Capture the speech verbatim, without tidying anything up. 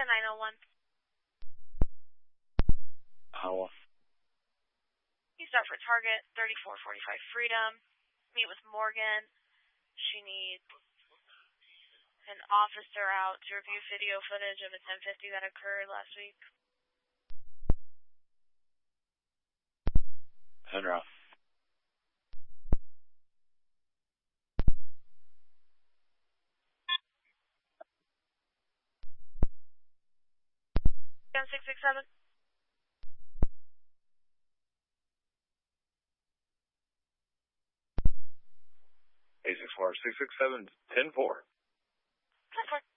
to nine oh one. Iowa. You start for target, thirty-four forty-five Freedom. Meet with Morgan. She needs an officer out to review video footage of a ten fifty that occurred last week. Henry. Gun six six seven. eight six four, six six seven, ten four. ten four.